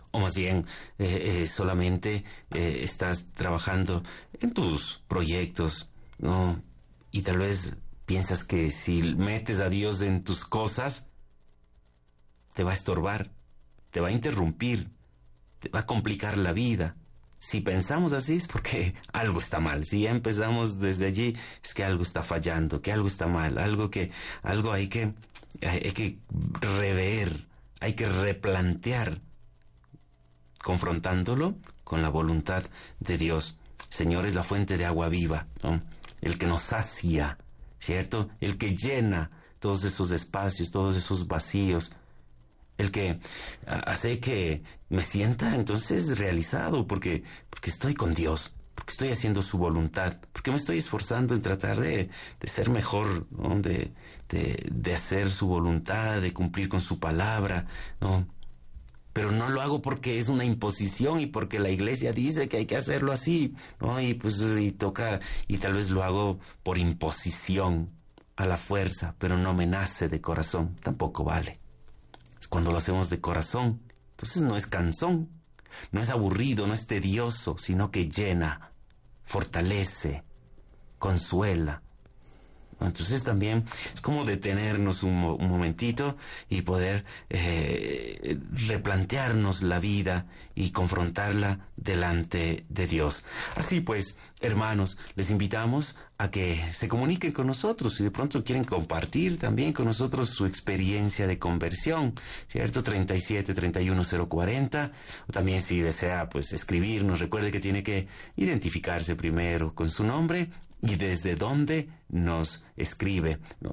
O más bien, solamente estás trabajando en tus proyectos, ¿no? Y tal vez piensas que si metes a Dios en tus cosas, te va a estorbar, te va a interrumpir, te va a complicar la vida. Si pensamos así es porque algo está mal. Si ya empezamos desde allí, es que algo está fallando, que algo está mal, algo hay que rever, hay que replantear, confrontándolo con la voluntad de Dios. Señor es la fuente de agua viva, ¿no? El que nos sacia, ¿cierto? El que llena todos esos espacios, todos esos vacíos. El que hace que me sienta entonces realizado porque estoy con Dios, porque estoy haciendo su voluntad, porque me estoy esforzando en tratar de ser mejor, ¿no? De hacer su voluntad, de cumplir con su palabra, ¿no? Pero no lo hago porque es una imposición y porque la iglesia dice que hay que hacerlo así, ¿no? Y tal vez lo hago por imposición, a la fuerza, pero no me nace de corazón, tampoco vale. Cuando lo hacemos de corazón, entonces no es cansón, no es aburrido, no es tedioso, sino que llena, fortalece, consuela. Entonces también es como detenernos un momentito y poder replantearnos la vida y confrontarla delante de Dios. Así pues, hermanos, les invitamos a que se comuniquen con nosotros si de pronto quieren compartir también con nosotros su experiencia de conversión, ¿cierto? 37-31-040, o también si desea pues escribirnos, recuerde que tiene que identificarse primero con su nombre y desde dónde nos escribe, ¿no?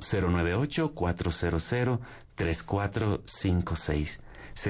098-400-3456,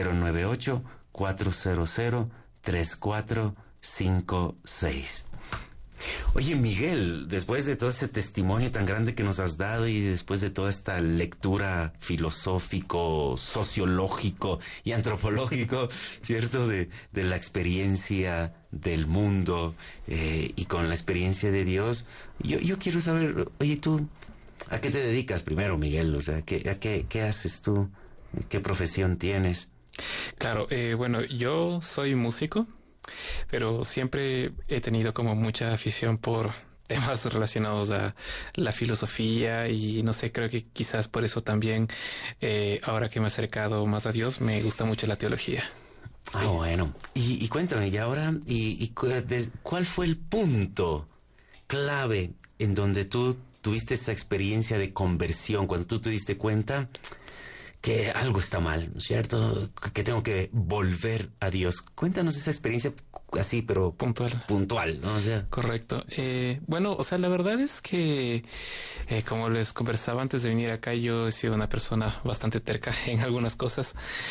098-400-3456. Oye, Miguel, después de todo ese testimonio tan grande que nos has dado y después de toda esta lectura filosófico, sociológico y antropológico, ¿cierto? De la experiencia del mundo y con la experiencia de Dios, yo quiero saber, oye, tú, ¿a qué te dedicas primero, Miguel? O sea, ¿qué haces tú? ¿Qué profesión tienes? Claro, bueno, yo soy músico, pero siempre he tenido como mucha afición por temas relacionados a la filosofía y no sé, creo que quizás por eso también ahora que me he acercado más a Dios me gusta mucho la teología. Ah, Sí. bueno. Y cuéntame, y ahora, ¿cuál fue el punto clave en donde tú tuviste esa experiencia de conversión, cuando tú te diste cuenta que algo está mal, ¿no es cierto? Que tengo que volver a Dios. Cuéntanos esa experiencia así, pero puntual, ¿no? O sea, correcto. Bueno, o sea, la verdad es que, como les conversaba antes de venir acá, yo he sido una persona bastante terca en algunas cosas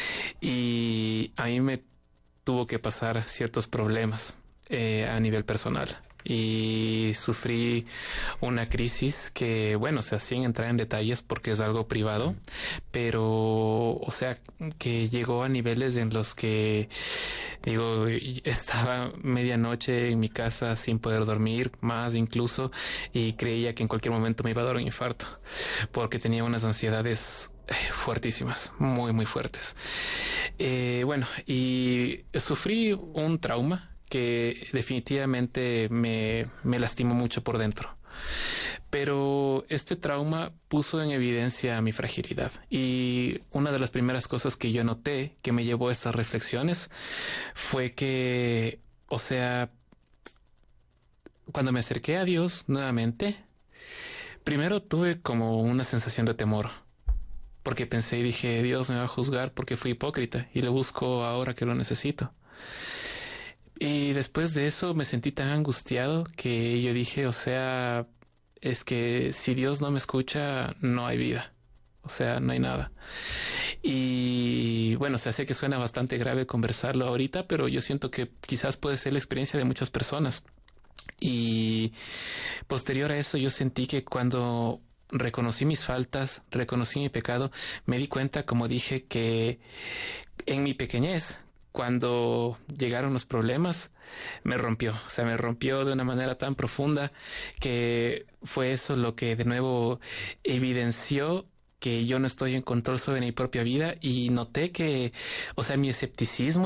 y a mí me tuvo que pasar ciertos problemas a nivel personal. Y sufrí una crisis que, bueno, o sea, sin entrar en detalles porque es algo privado, pero, o sea, que llegó a niveles en los que, digo, estaba medianoche en mi casa sin poder dormir, más incluso, y creía que en cualquier momento me iba a dar un infarto, porque tenía unas ansiedades fuertísimas, muy, muy fuertes. Bueno, y sufrí un trauma que definitivamente me lastimó mucho por dentro. Pero este trauma puso en evidencia mi fragilidad. Y una de las primeras cosas que yo noté que me llevó a esas reflexiones fue que, o sea, cuando me acerqué a Dios nuevamente, primero tuve como una sensación de temor. Porque pensé y dije, Dios me va a juzgar porque fui hipócrita y le busco ahora que lo necesito. Y después de eso me sentí tan angustiado que yo dije, o sea, es que si Dios no me escucha, no hay vida. O sea, no hay nada. Y bueno, o sea, sé que suena bastante grave conversarlo ahorita, pero yo siento que quizás puede ser la experiencia de muchas personas. Y posterior a eso yo sentí que cuando reconocí mis faltas, reconocí mi pecado, me di cuenta, como dije, que en mi pequeñez, cuando llegaron los problemas, me rompió. O sea, me rompió de una manera tan profunda que fue eso lo que de nuevo evidenció que yo no estoy en control sobre mi propia vida y noté que, o sea, mi escepticismo